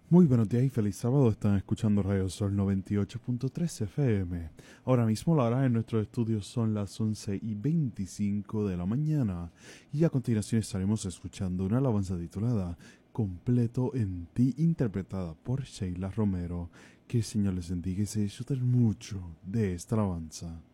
Muy buenos días y feliz sábado. Están escuchando Radio Sol 98.3 FM. Ahora mismo la hora en nuestros estudios son las 11:25 de la mañana. Y a continuación estaremos escuchando una alabanza titulada Completo en ti, interpretada por Sheila Romero. Que el Señor les bendiga y se disfruten mucho de esta alabanza.